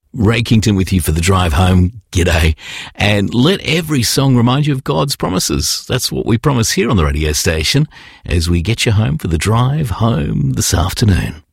Ray Kington with you for the drive home. G'day. And let every song remind you of God's promises. That's what we promise here on the radio station as we get you home for the drive home this afternoon.